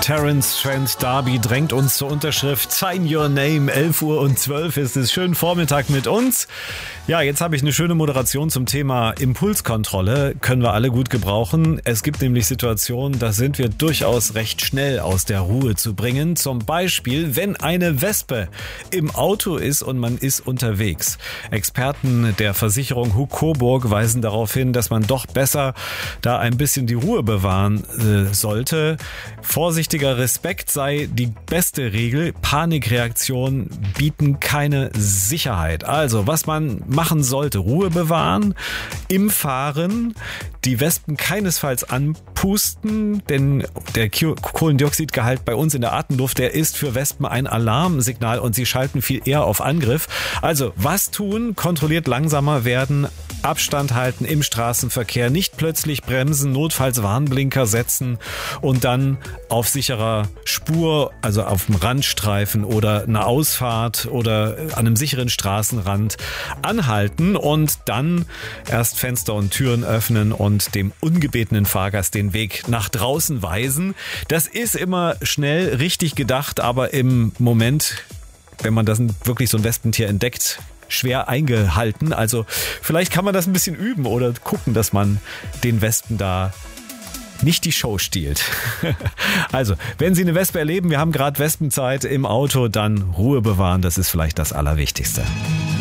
Terence Trent D'Arby drängt uns zur Unterschrift. Sign your name. 11:12 ist es. Schönen Vormittag mit uns. Ja, jetzt habe ich eine schöne Moderation zum Thema Impulskontrolle. Können wir alle gut gebrauchen. Es gibt nämlich Situationen, da sind wir durchaus recht schnell aus der Ruhe zu bringen. Zum Beispiel, wenn eine Wespe im Auto ist und man ist unterwegs. Experten der Versicherung Hug Coburg weisen darauf hin, dass man doch besser da ein bisschen die Ruhe bewahren sollte. Vorsichtiger Respekt sei die beste Regel. Panikreaktionen bieten keine Sicherheit. Also, was man machen sollte: Ruhe bewahren, im Fahren, die Wespen keinesfalls anpusten, denn der Kohlendioxidgehalt bei uns in der Atemluft, der ist für Wespen ein Alarmsignal und sie schalten viel eher auf Angriff. Also, was tun? Kontrolliert langsamer werden, Abstand halten im Straßenverkehr, nicht plötzlich bremsen, notfalls Warnblinker setzen und dann auf sicherer Spur, also auf dem Randstreifen oder einer Ausfahrt oder an einem sicheren Straßenrand anhalten und dann erst Fenster und Türen öffnen und dem ungebetenen Fahrgast den Weg nach draußen weisen. Das ist immer schnell richtig gedacht, aber im Moment, wenn man das wirklich so ein Wespentier entdeckt, schwer eingehalten. Also vielleicht kann man das ein bisschen üben oder gucken, dass man den Wespen da nicht die Show stiehlt. Also, wenn Sie eine Wespe erleben, wir haben gerade Wespenzeit im Auto, dann Ruhe bewahren, das ist vielleicht das Allerwichtigste.